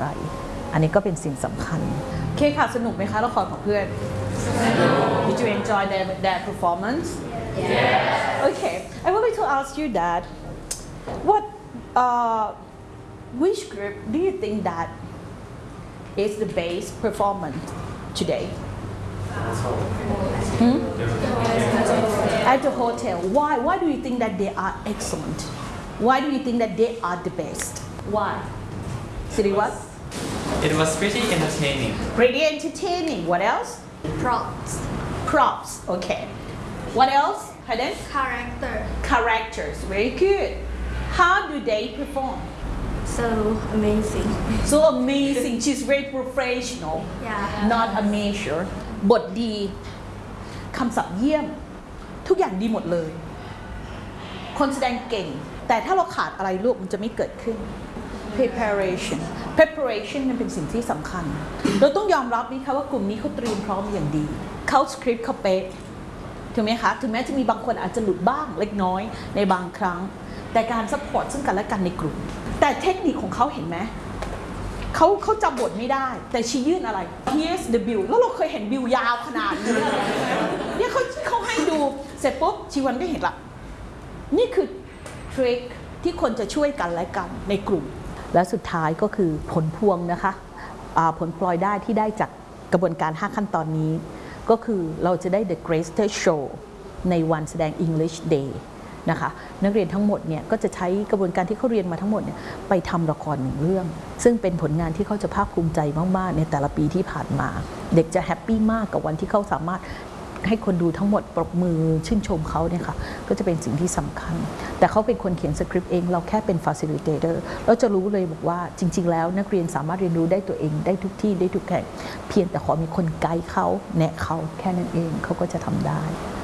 ไรอันนี้ก็เป็นสิ่งสำคัญโอเคค่ะสนุกไหมคะละครของเพื่อน Did you enjoy their performance? Yes. Okay. I would like to ask you that what which group do you think that is the best performance today? At the hotel. Why do you think that they are excellent? Why do you think that they are the best? Why? Siriwat? It was pretty entertaining. Pretty entertaining. What else? Props. Props. Okay. What else? Hayden? Character. Characters. Very good. How do they perform? So amazing. So amazing. She's very professional. Yeah. Not amateur. บทดีคำศัพท์เยี่ยม ทุกอย่างดีหมดเลย คนแสดงเก่ง แต่ถ้าเราขาดอะไรลูกมันจะไม่เกิดขึ้น preparation มันเป็นสิ่งที่สำคัญ เราต้องยอมรับนี่ค่ะว่ากลุ่มนี้เขาเตรียมพร้อมอย่างดี เขาสคริปต์เขาเป๊ะถูกไหมคะ ถึงแม้จะมีบางคนอาจจะหลุดบ้างเล็กน้อยในบางครั้ง แต่การซัพพอร์ตซึ่งกันและกันในกลุ่ม แต่เทคนิคของเขาเห็นไหมเขาจำบทไม่ได้ แต่ชี้ยื่นอะไร here's the bill แล้วเราเคยเห็นบิลยาวขนาดนี้เนี่ยเขาให้ดูเสร็จปุ๊บชีวันก็เห็นละนี่คือทริคที่คนจะช่วยกันและกันในกลุ่มและสุดท้ายก็คือผลพวงนะคะผลพลอยได้ที่ได้จากกระบวนการ 5 ขั้นตอนนี้ก็คือเราจะได้ The Greatest Show ในวันแสดง English Day นะคะนักเรียนทั้งหมดเนี่ยก็จะใช้กระบวนการที่เขาเรียนมาทั้งหมดเนี่ยไปทำละครหนึ่งเรื่องซึ่งเป็นผลงานที่เขาจะภาคภูมิใจมากๆในแต่ละปีที่ผ่านมาเด็กจะแฮปปี้มากกับวันที่เขาสามารถให้คนดูทั้งหมดปรบมือชื่นชมเขาเนี่ยค่ะก็จะเป็นสิ่งที่สำคัญแต่เขาเป็นคนเขียนสคริปต์เองเราแค่เป็น facilitator เราจะรู้เลยบอกว่าจริงๆแล้วนักเรียนสามารถเรียนรู้ได้ตัวเองได้ทุกที่ได้ทุกแห่งเพียงแต่ขอมีคนไกด์เขาแนะเขาแค่นั้นเองเขาก็จะทำได้